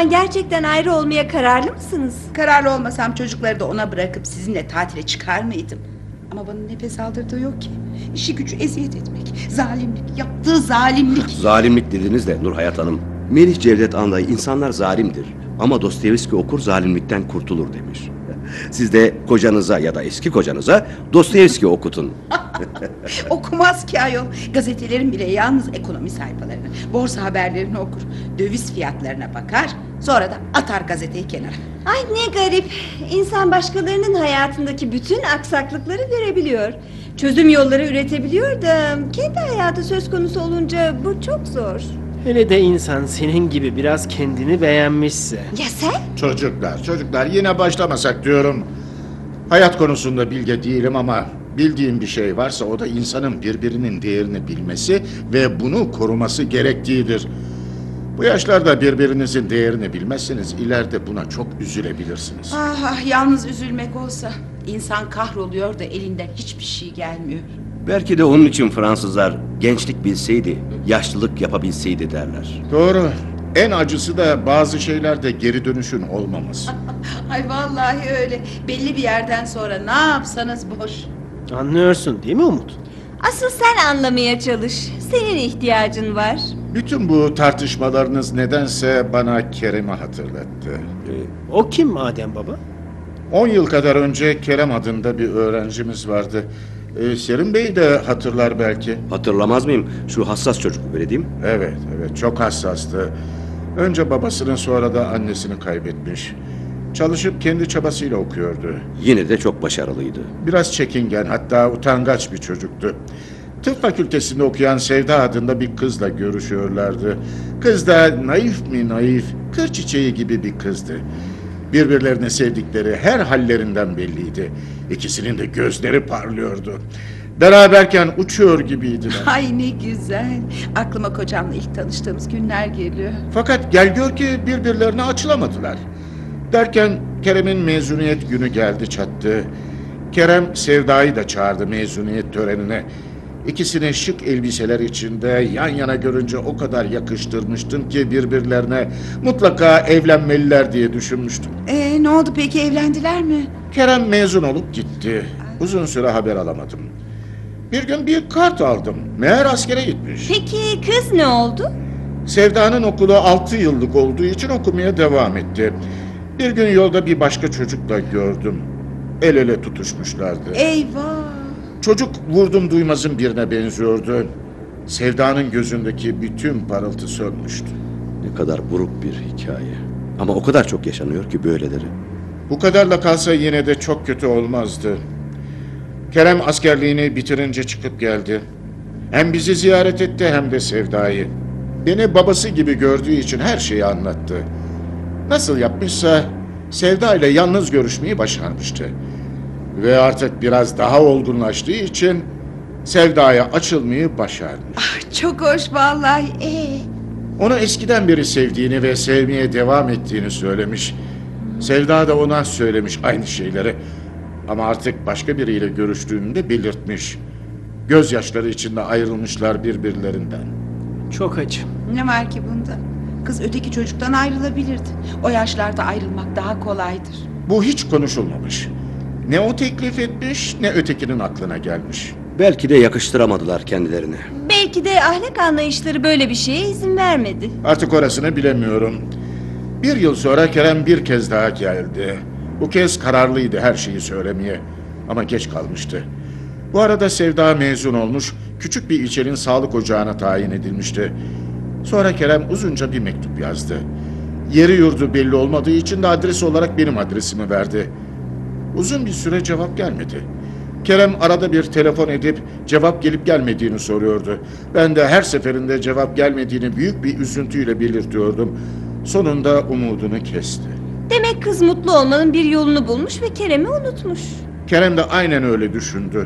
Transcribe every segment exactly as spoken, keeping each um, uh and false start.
Ondan gerçekten ayrı olmaya kararlı mısınız? Kararlı olmasam çocukları da ona bırakıp sizinle tatile çıkar mıydım? Ama bana nefes aldırdığı yok ki. İşi gücü eziyet etmek, zalimlik, yaptığı zalimlik. Zalimlik dediniz de Nurhayat Hanım. Melih Cevdet Anday insanlar zalimdir ama Dostoyevski okur zalimlikten kurtulur demiş. Siz de kocanıza ya da eski kocanıza Dostoyevski okutun. Okumaz ki ayol. Gazetelerin bile yalnız ekonomi sayfalarını, borsa haberlerini okur. Döviz fiyatlarına bakar, sonra da atar gazeteyi kenara. Ay ne garip. İnsan başkalarının hayatındaki bütün aksaklıkları görebiliyor. Çözüm yolları üretebiliyor da kendi hayatı söz konusu olunca bu çok zor. Hele de insan senin gibi biraz kendini beğenmişse. Ya sen? Çocuklar, çocuklar yine başlamasak diyorum. Hayat konusunda bilge değilim ama bildiğim bir şey varsa o da insanın birbirinin değerini bilmesi ve bunu koruması gerektiğidir. Bu yaşlarda birbirinizin değerini bilmezseniz ileride buna çok üzülebilirsiniz. Ah, ah yalnız üzülmek olsa. İnsan kahroluyor da elinden hiçbir şey gelmiyor. Belki de onun için Fransızlar gençlik bilseydi, yaşlılık yapabilseydi derler. Doğru. En acısı da bazı şeylerde geri dönüşün olmaması. Ay vallahi öyle. Belli bir yerden sonra ne yapsanız boş. Anlıyorsun değil mi Umut? Asıl sen anlamaya çalış. Senin ihtiyacın var. Bütün bu tartışmalarınız nedense bana Kerem'i hatırlattı. Ee, o kim Adem baba? On yıl kadar önce Kerem adında bir öğrencimiz vardı. Ee, Selim Bey de hatırlar belki. Hatırlamaz mıyım? Şu hassas çocuk öyle değil mi? Evet, evet çok hassastı. Önce babasını sonra da annesini kaybetmiş. Çalışıp kendi çabasıyla okuyordu. Yine de çok başarılıydı. Biraz çekingen hatta utangaç bir çocuktu. Tıp fakültesinde okuyan Sevda adında bir kızla görüşüyorlardı. Kız da naif mi naif, kır çiçeği gibi bir kızdı. Birbirlerini sevdikleri her hallerinden belliydi. İkisinin de gözleri parlıyordu. Beraberken uçuyor gibiydiler. Ay ne güzel. Aklıma kocamla ilk tanıştığımız günler geliyor. Fakat gel gör ki birbirlerine açılamadılar. Derken Kerem'in mezuniyet günü geldi çattı. Kerem Sevda'yı da çağırdı mezuniyet törenine. İkisini şık elbiseler içinde yan yana görünce o kadar yakıştırmıştım ki birbirlerine mutlaka evlenmeliler diye düşünmüştüm. Ee, ne oldu peki, evlendiler mi? Kerem mezun olup gitti. Uzun süre haber alamadım. Bir gün bir kart aldım. Meğer askere gitmiş. Peki kız ne oldu? Sevda'nın okulu altı yıllık olduğu için okumaya devam etti. Bir gün yolda bir başka çocukla gördüm. El ele tutuşmuşlardı. Eyvah. Çocuk vurdum duymazın birine benziyordu. Sevda'nın gözündeki bütün parıltı sönmüştü. Ne kadar buruk bir hikaye. Ama o kadar çok yaşanıyor ki böyleleri. Bu kadarla kalsa yine de çok kötü olmazdı. Kerem askerliğini bitirince çıkıp geldi. Hem bizi ziyaret etti hem de Sevda'yı. Beni babası gibi gördüğü için her şeyi anlattı. Nasıl yapmışsa Sevda ile yalnız görüşmeyi başarmıştı. Ve artık biraz daha olgunlaştığı için Sevda'ya açılmayı başarmış. Ah, çok hoş vallahi. Ee? Onu eskiden beri sevdiğini ve sevmeye devam ettiğini söylemiş. Sevda da ona söylemiş aynı şeyleri. Ama artık başka biriyle görüştüğünü de belirtmiş. Gözyaşları içinde ayrılmışlar birbirlerinden. Çok acı. Ne var ki bunda? Kız öteki çocuktan ayrılabilirdi. O yaşlarda ayrılmak daha kolaydır. Bu hiç konuşulmamış. Ne o teklif etmiş ne ötekinin aklına gelmiş. Belki de yakıştıramadılar kendilerine. Belki de ahlak anlayışları böyle bir şeye izin vermedi. Artık orasını bilemiyorum. Bir yıl sonra Kerem bir kez daha geldi. Bu kez kararlıydı her şeyi söylemeye. Ama geç kalmıştı. Bu arada Sevda mezun olmuş, küçük bir ilçenin sağlık ocağına tayin edilmişti. Sonra Kerem uzunca bir mektup yazdı. Yeri yurdu belli olmadığı için de adres olarak benim adresimi verdi. Uzun bir süre cevap gelmedi. Kerem arada bir telefon edip cevap gelip gelmediğini soruyordu. Ben de her seferinde cevap gelmediğini büyük bir üzüntüyle belirtiyordum. Sonunda umudunu kesti. Demek kız mutlu olmanın bir yolunu bulmuş ve Kerem'i unutmuş. Kerem de aynen öyle düşündü.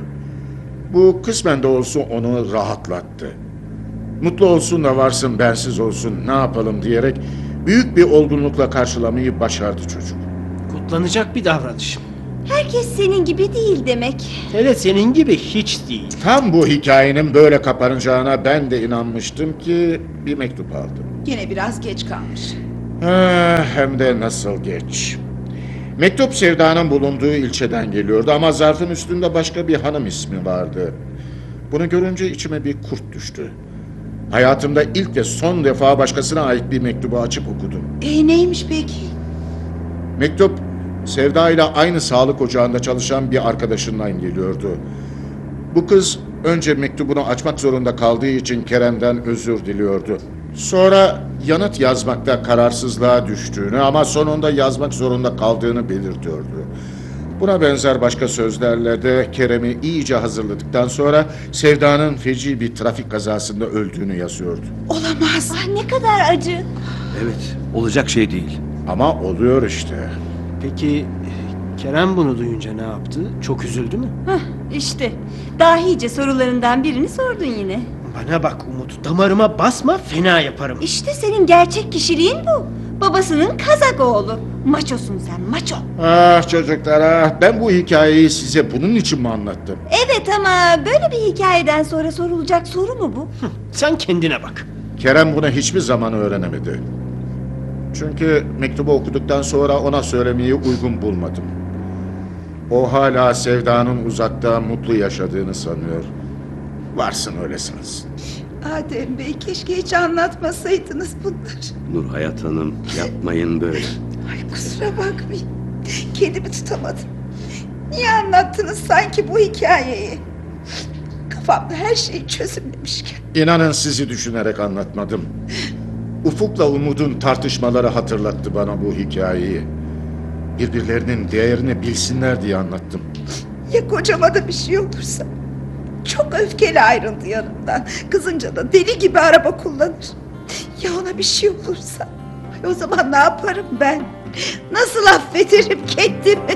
Bu kısmen de olsun onu rahatlattı. Mutlu olsun da varsın bensiz olsun ne yapalım diyerek büyük bir olgunlukla karşılamayı başardı çocuk. Kutlanacak bir davranış. Herkes senin gibi değil demek. Hele senin gibi hiç değil. Tam bu hikayenin böyle kapanacağına ben de inanmıştım ki bir mektup aldım. Yine biraz geç kalmış. Ah, hem de nasıl geç. Mektup Sevda'nın bulunduğu ilçeden geliyordu ama zarfın üstünde başka bir hanım ismi vardı. Bunu görünce içime bir kurt düştü. Hayatımda ilk ve son defa başkasına ait bir mektubu açıp okudum. E neymiş peki? Mektup, Sevda ile aynı sağlık ocağında çalışan bir arkadaşından geliyordu. Bu kız önce mektubunu açmak zorunda kaldığı için Kerem'den özür diliyordu. Sonra yanıt yazmakta kararsızlığa düştüğünü ama sonunda yazmak zorunda kaldığını belirtiyordu. Buna benzer başka sözlerle de Kerem'i iyice hazırladıktan sonra Sevda'nın feci bir trafik kazasında öldüğünü yazıyordu. Olamaz. Ah, ne kadar acı. Evet, olacak şey değil. Ama oluyor işte. Peki Kerem bunu duyunca ne yaptı? Çok üzüldü mü? Hah, işte dahice sorularından birini sordun yine. Bana bak Umut, damarıma basma, fena yaparım. İşte senin gerçek kişiliğin bu. Babasının kazak oğlu. Maçosun sen, maço. Ah çocuklar ah, ben bu hikayeyi size bunun için mi anlattım? Evet ama böyle bir hikayeden sonra sorulacak soru mu bu? Sen kendine bak. Kerem bunu hiçbir zaman öğrenemedi. Çünkü mektubu okuduktan sonra ona söylemeyi uygun bulmadım. O hala Sevda'nın uzakta mutlu yaşadığını sanıyor. Varsın öyle sansın. Adem Bey, keşke hiç anlatmasaydınız bunları. Nur Hayat Hanım, yapmayın böyle. Ay kusura bakmayın. Kendimi tutamadım. Niye anlattınız sanki bu hikayeyi? Kafamda her şeyi çözümlemişken. İnanın sizi düşünerek anlatmadım. Ufuk'la Umut'un tartışmaları hatırlattı bana bu hikayeyi. Birbirlerinin değerini bilsinler diye anlattım. Ya kocama da bir şey olursa? Çok öfkeli ayrıldı yanımdan. Kızınca da deli gibi araba kullanır. Ya ona bir şey olursa? Ay, o zaman ne yaparım ben? Nasıl affederim kendimi?